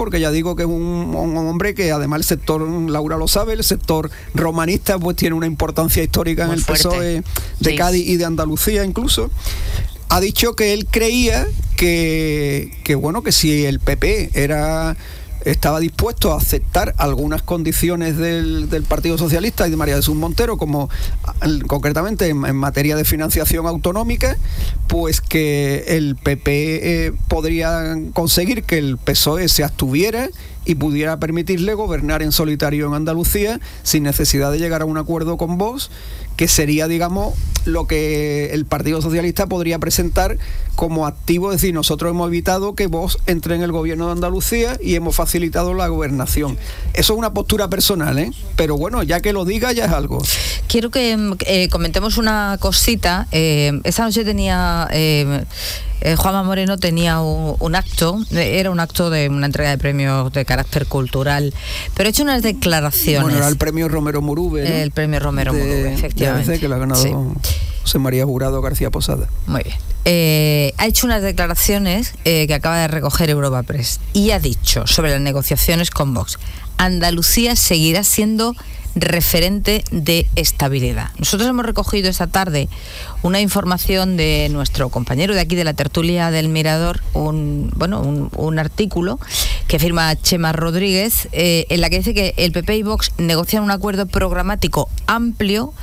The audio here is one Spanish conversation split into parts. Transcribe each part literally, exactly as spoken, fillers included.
porque ya digo que es un, un hombre que además el sector, Laura lo sabe, el sector romanista pues tiene una importancia histórica en el P S O E de sí. Cádiz y de Andalucía incluso. Ha dicho que él creía que, que bueno, que si el P P era... estaba dispuesto a aceptar algunas condiciones del, del Partido Socialista y de María Jesús Montero, como concretamente en, en materia de financiación autonómica, pues que el P P eh, podría conseguir que el P S O E se abstuviera y pudiera permitirle gobernar en solitario en Andalucía sin necesidad de llegar a un acuerdo con Vox, que sería, digamos, lo que el Partido Socialista podría presentar como activo, es decir, nosotros hemos evitado que Vox entre en el gobierno de Andalucía y hemos facilitado la gobernación. Eso es una postura personal, ¿eh? Pero bueno, ya que lo diga, ya es algo. Quiero que eh, comentemos una cosita. Eh, esta noche tenía... Eh, Eh, Juanma Moreno tenía un, un acto, era un acto de una entrega de premios de carácter cultural, pero ha hecho unas declaraciones. Bueno, era el premio Romero Murube, ¿no? El premio Romero de, Murube, efectivamente. De A B C, que lo ha ganado sí. José María Jurado García Posada. Muy bien. Eh, ha hecho unas declaraciones eh, que acaba de recoger Europa Press y ha dicho sobre las negociaciones con Vox: Andalucía seguirá siendo referente de estabilidad. Nosotros hemos recogido esta tarde una información de nuestro compañero de aquí de la tertulia del Mirador, un bueno un, un artículo que firma Chema Rodríguez, eh, en la que dice que el P P y Vox negocian un acuerdo programático amplio,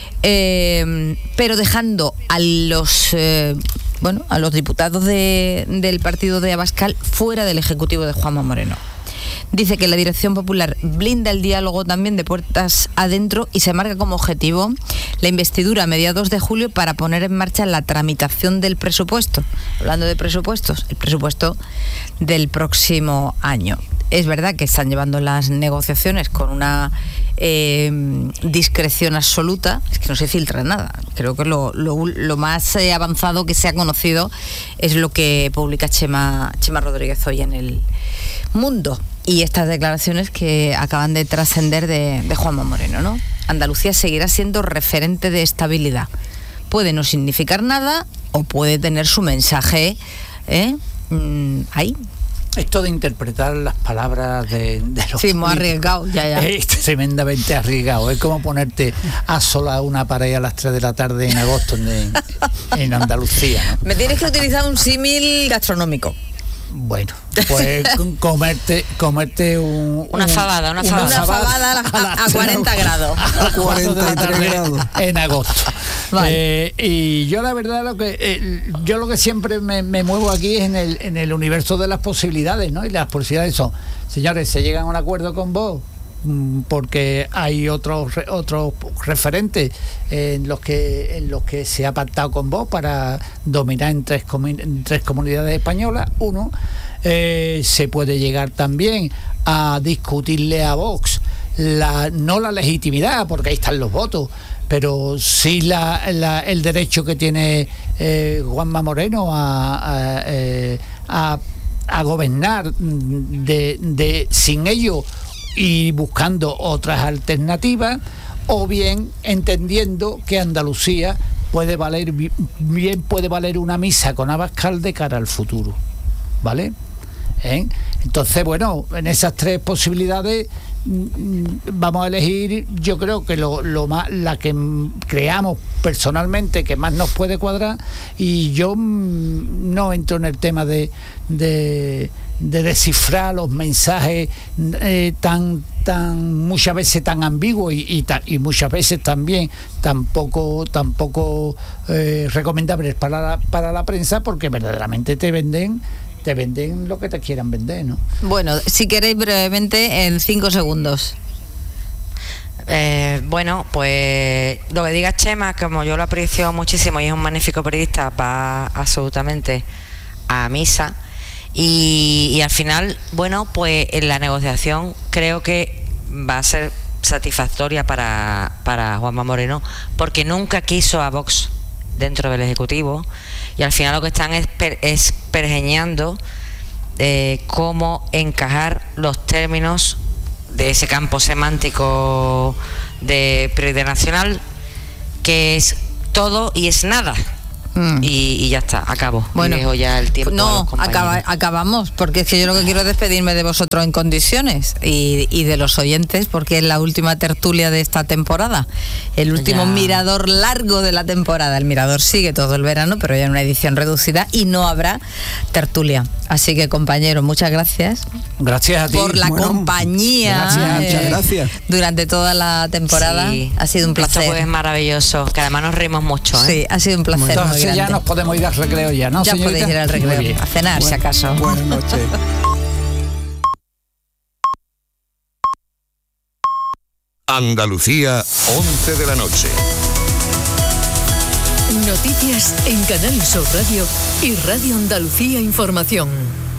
eh, pero dejando a los eh, bueno a los diputados de, del partido de Abascal fuera del ejecutivo de Juanma Moreno. Dice que la Dirección Popular blinda el diálogo también de puertas adentro y se marca como objetivo la investidura a mediados de julio para poner en marcha la tramitación del presupuesto. Hablando de presupuestos, el presupuesto del próximo año. Es verdad que están llevando las negociaciones con una eh, discreción absoluta, es que no se filtra nada. Creo que lo, lo, lo más eh, avanzado que se ha conocido es lo que publica Chema, Chema Rodríguez hoy en El Mundo. Y estas declaraciones que acaban de trascender de, de Juanma Moreno, ¿no? Andalucía seguirá siendo referente de estabilidad. Puede no significar nada o puede tener su mensaje ¿eh? mm, ahí. Esto de interpretar las palabras de, de los... Sí, muy arriesgado, ya, ya. Es tremendamente arriesgado. Es como ponerte a sola una pared a las tres de la tarde en agosto en, en Andalucía, ¿no? Me tienes que utilizar un símil gastronómico. Bueno, pues comerte comerte un, una un, fabada, una fabada, una fabada a, a, a cuarenta grados. A cuarenta y tres grados. En agosto. Vale. Eh, y yo la verdad lo que eh, yo lo que siempre me, me muevo aquí es en el en el universo de las posibilidades, ¿no? Y las posibilidades son, señores, se llegan a un acuerdo con vos porque hay otros otros referentes en los que en los que se ha pactado con vos para dominar en tres, comun- en tres comunidades españolas. Uno, eh, se puede llegar también a discutirle a Vox la no la legitimidad, porque ahí están los votos, pero sí la, la, el derecho que tiene eh, Juanma Moreno a, a, eh, a, a gobernar de, de sin ello y buscando otras alternativas, o bien entendiendo que Andalucía puede valer bien puede valer una misa con Abascal de cara al futuro, ¿vale? ¿Eh? Entonces, bueno, en esas tres posibilidades vamos a elegir, yo creo que lo, lo más, la que creamos personalmente que más nos puede cuadrar, y yo no entro en el tema de, de, de descifrar los mensajes eh, tan tan muchas veces tan ambiguos y, y, ta, y muchas veces también tampoco tampoco eh, recomendables para la, para la prensa, porque verdaderamente te venden te venden lo que te quieran vender, ¿no? Bueno, si queréis brevemente, en cinco segundos. Eh, bueno, pues lo que diga Chema, como yo lo aprecio muchísimo y es un magnífico periodista, va absolutamente a misa. Y, y al final, bueno, pues en la negociación creo que va a ser satisfactoria para, para Juanma Moreno, porque nunca quiso a Vox dentro del Ejecutivo, y al final lo que están es, per, es pergeñando eh, cómo encajar los términos de ese campo semántico de prioridad nacional, que es todo y es nada. mm. y, y ya está, acabo. Bueno, y dejo ya el tiempo. No, acaba, acabamos, porque es que yo lo que quiero es despedirme de vosotros en condiciones y, y de los oyentes, porque es la última tertulia de esta temporada, el último ya. mirador largo de la temporada. El mirador sigue todo el verano, pero ya en una edición reducida y no habrá tertulia. Así que, compañeros, muchas gracias. Gracias a ti. Por la bueno, compañía. Gracias, eh, muchas gracias. Durante toda la temporada. Sí, ha sido un placer. Esto pues es maravilloso, que además nos reímos mucho. ¿eh? Sí, ha sido un placer. Entonces muy grande. ya nos podemos ir al recreo ya, ¿no, Ya señorita? podéis ir al recreo, a cenar, bueno, si acaso. Buenas noches. Andalucía, once de la noche. Noticias en Canal Sur Radio y Radio Andalucía Información.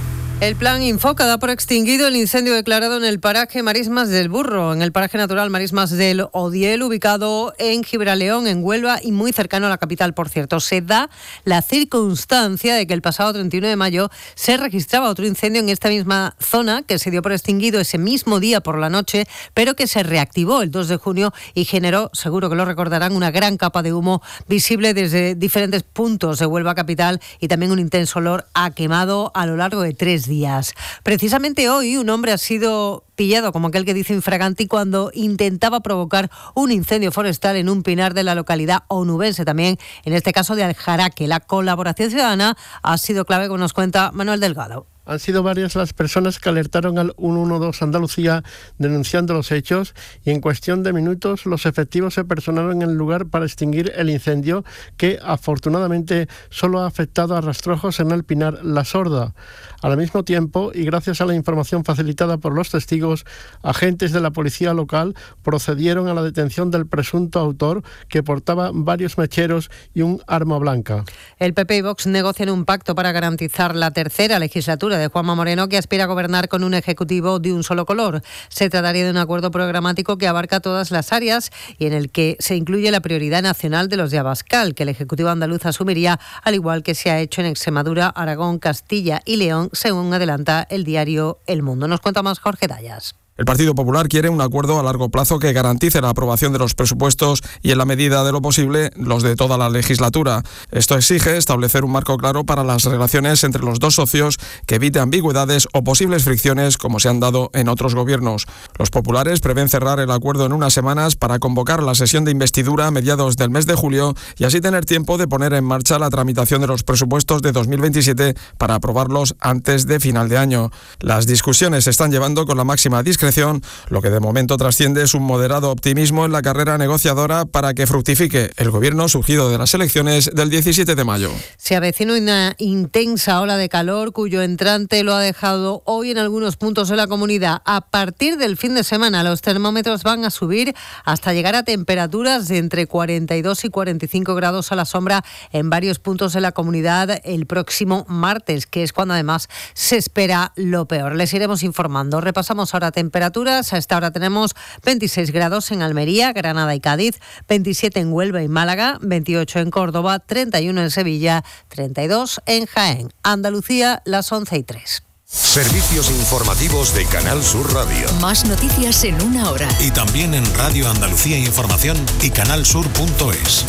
El plan Infoca da por extinguido el incendio declarado en el paraje Marismas del Burro, en el paraje natural Marismas del Odiel, ubicado en Gibraleón, en Huelva, y muy cercano a la capital, por cierto. Se da la circunstancia de que el pasado treinta y uno de mayo se registraba otro incendio en esta misma zona, que se dio por extinguido ese mismo día por la noche, pero que se reactivó el dos de junio y generó, seguro que lo recordarán, una gran capa de humo visible desde diferentes puntos de Huelva capital y también un intenso olor a quemado a lo largo de tres días. días. Precisamente hoy un hombre ha sido pillado, como aquel que dice infraganti, cuando intentaba provocar un incendio forestal en un pinar de la localidad onubense, también en este caso de Aljaraque. La colaboración ciudadana ha sido clave, como nos cuenta Manuel Delgado. Han sido varias las personas que alertaron al ciento doce Andalucía denunciando los hechos y en cuestión de minutos los efectivos se personaron en el lugar para extinguir el incendio que afortunadamente solo ha afectado a rastrojos en el pinar La Sorda. Al mismo tiempo y gracias a la información facilitada por los testigos, agentes de la policía local procedieron a la detención del presunto autor que portaba varios mecheros y un arma blanca. El P P y Vox negocian un pacto para garantizar la tercera legislatura de Juanma Moreno, que aspira a gobernar con un ejecutivo de un solo color. Se trataría de un acuerdo programático que abarca todas las áreas y en el que se incluye la prioridad nacional de los de Abascal, que el Ejecutivo andaluz asumiría, al igual que se ha hecho en Extremadura, Aragón, Castilla y León, según adelanta el diario El Mundo. Nos cuenta más Jorge Dallas. El Partido Popular quiere un acuerdo a largo plazo que garantice la aprobación de los presupuestos y, en la medida de lo posible, los de toda la legislatura. Esto exige establecer un marco claro para las relaciones entre los dos socios que evite ambigüedades o posibles fricciones como se han dado en otros gobiernos. Los populares prevén cerrar el acuerdo en unas semanas para convocar la sesión de investidura a mediados del mes de julio y así tener tiempo de poner en marcha la tramitación de los presupuestos de dos mil veintisiete para aprobarlos antes de final de año. Las discusiones se están llevando con la máxima discreción, lo que de momento trasciende es un moderado optimismo en la carrera negociadora para que fructifique el gobierno surgido de las elecciones del diecisiete de mayo. Se avecina una intensa ola de calor cuyo entrante lo ha dejado hoy en algunos puntos de la comunidad. A partir del fin de semana los termómetros van a subir hasta llegar a temperaturas de entre cuarenta y dos y cuarenta y cinco grados a la sombra en varios puntos de la comunidad el próximo martes, que es cuando además se espera lo peor. Les iremos informando. Repasamos ahora temperaturas. Temperaturas, a esta hora tenemos veintiséis grados en Almería, Granada y Cádiz, veintisiete en Huelva y Málaga, veintiocho en Córdoba, treinta y uno en Sevilla, treinta y dos en Jaén. Andalucía, las once y tres. Servicios informativos de Canal Sur Radio. Más noticias en una hora. Y también en Radio Andalucía Información y canalsur punto es.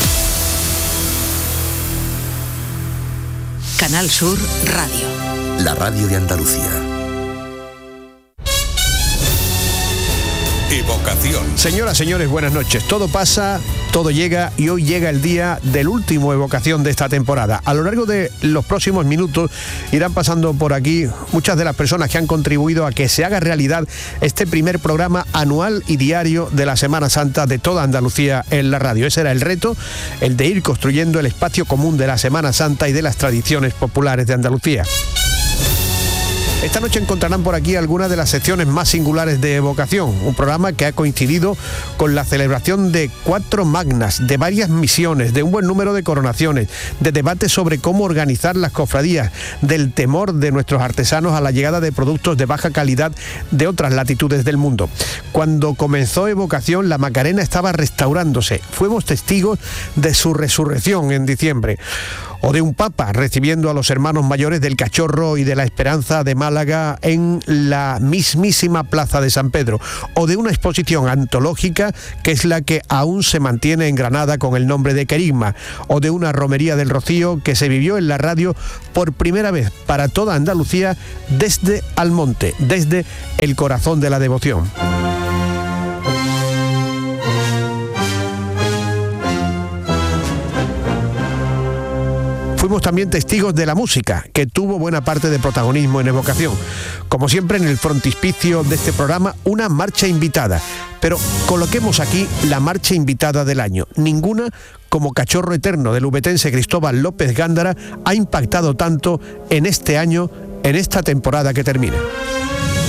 Canal Sur Radio. La radio de Andalucía. Evocación. Señoras, señores, buenas noches. Todo pasa, todo llega y hoy llega el día del último Evocación de esta temporada. A lo largo de los próximos minutos irán pasando por aquí muchas de las personas que han contribuido a que se haga realidad este primer programa anual y diario de la Semana Santa de toda Andalucía en la radio. Ese era el reto, el de ir construyendo el espacio común de la Semana Santa y de las tradiciones populares de Andalucía. Esta noche encontrarán por aquí algunas de las secciones más singulares de Evocación, un programa que ha coincidido con la celebración de cuatro magnas, de varias misiones, de un buen número de coronaciones, de debates sobre cómo organizar las cofradías, del temor de nuestros artesanos a la llegada de productos de baja calidad de otras latitudes del mundo. Cuando comenzó Evocación, la Macarena estaba restaurándose. Fuimos testigos de su resurrección en diciembre. o de un papa recibiendo a los hermanos mayores del Cachorro y de la Esperanza de Málaga en la mismísima Plaza de San Pedro, o de una exposición antológica que es la que aún se mantiene en Granada con el nombre de Querigma, o de una romería del Rocío que se vivió en la radio por primera vez para toda Andalucía desde Almonte, desde el corazón de la devoción. Fuimos también testigos de la música, que tuvo buena parte de protagonismo en Evocación. Como siempre, en el frontispicio de este programa, una marcha invitada. Pero coloquemos aquí la marcha invitada del año. Ninguna como Cachorro Eterno del ubetense Cristóbal López Gándara ha impactado tanto en este año, en esta temporada que termina.